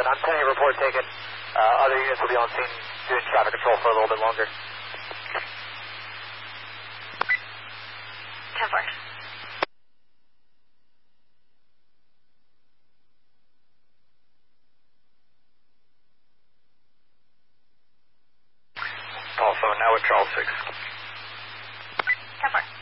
I'm sending a report taken. Other units will be on scene doing traffic control for a little bit longer. 10-4. Also, now at Charles 6. 10-4.